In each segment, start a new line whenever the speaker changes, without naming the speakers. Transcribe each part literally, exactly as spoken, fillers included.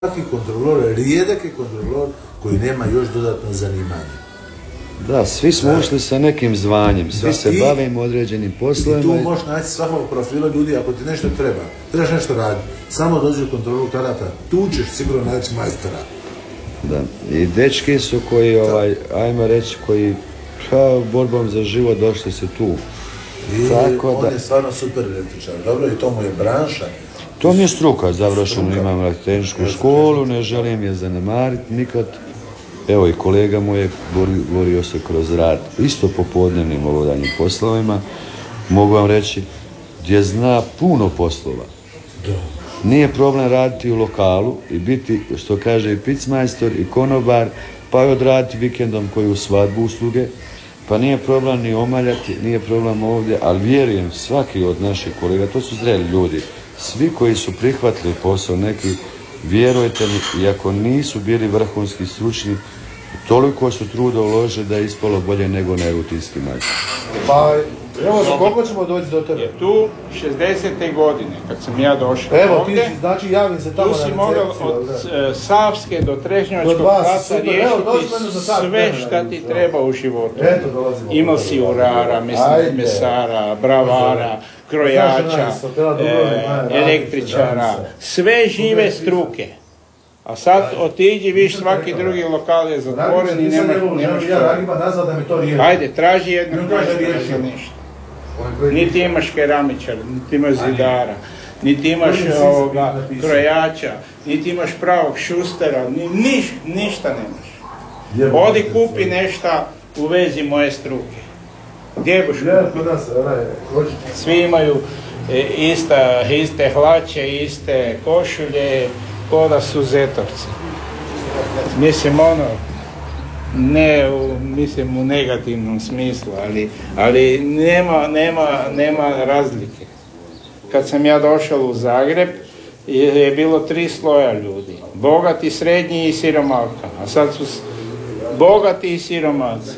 Svaki kontrolor, rijedak je kontrolor koji nema još dodatno zanimanje.
Da, svi smo ušli sa nekim zvanjem, svi se bavimo određenim poslovima.
I tu možeš naći svakog profila ljudi, ako ti nešto treba, trebaš nešto raditi, samo dođi u kontrolu karata, tu ćeš sigurno naći majstora.
Da, i dečki su koji, ovaj, ajmo reći, koji pa, borbom za život došli se tu.
I Tako on da... je stvarno super električar, dobro, i to mu je branša.
To mi je struka, završeno, imam elektroničku školu, ne želim je zanemariti nikad. Evo i kolega mu je borio se kroz rad, isto popodnevnim ovodanjim poslovima, mogu vam reći, gdje zna puno poslova. Nije problem raditi u lokalu i biti, što kaže, i picmajstor i konobar, pa i odraditi vikendom koju svadbu usluge, pa nije problem ni omaljati, nije problem ovdje, ali vjerujem svaki od naših kolega, to su zreli ljudi, svi koji su prihvatili posao, neki, vjerujte mi, iako nisu bili vrhunski stručni, toliko su truda uložili da je ispalo bolje nego na rutinski mač.
Pa, evo, za koliko ćemo doći do tebe?
Tu, šezdesete godine, kad sam ja došao
evo,
ovdje,
ti si, znači, javim se tamo na recepciju.
Tu si mogao od uh, Savske do Trešnjevačkog placa riješiti sve šta ti treba u životu.
Eto, dolazimo.
Imao si urara, mesara, bravara, krojača, e, električara, sve žive struke. A sad otiđi, viš svaki drugi lokal je zatvoren i nemaš što. Ajde, traži jednog majstora za nešto. Niti imaš keramičara, niti imaš zidara, niti imaš ovoga, krojača, niti imaš pravog šustera, ni, niš, ništa nemaš. Odi kupi nešto u vezi moje struke. Gdje boš kupiti? Svi imaju e, ista, iste hlače, iste košulje, ko da su zetovci. Mislim ono, ne u, mislim u negativnom smislu, ali, ali nema, nema, nema razlike. Kad sam ja došao u Zagreb, je, je bilo tri sloja ljudi. Bogati, srednji i siromaka. A sad su bogati i siromaci.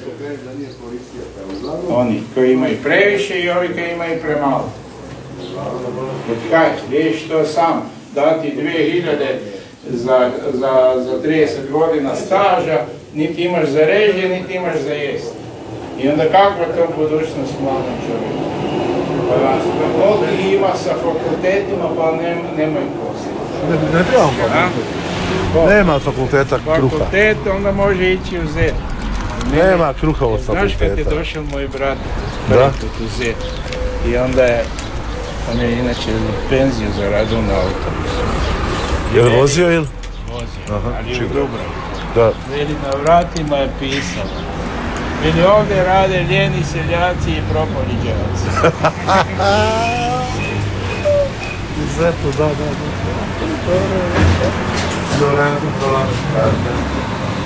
Oni koji imaju previše i ovi koji imaju premalo. Kaj, vidiš to sam, dati dvije hiljade za, za, za trideset godina staža, niti imaš za režije, niti imaš za jesti. I onda kakva to budućnost mladom čovjeku? Pa ovdje ima sa fakultetima, pa nema, nemaju posla.
Ne, ne trebamo fakultet. Nema fakulteta kruha.
Fakultet onda može ići u Zet.
Nema kruha od fakulteta.
Znaš kad je došao moj brat, brat u Zet. I onda je, on je inače penziju zaradio na autobusu.
Je li vozio ili?
Vozio, aha, ali u Dubrovniku.
Da.
Veli na vratima je pisalo. Veli ovdje rade ljeni seljaci i propali đaci.
Zeto, da, da, da. Dobro, dobro. Dobro, dobro.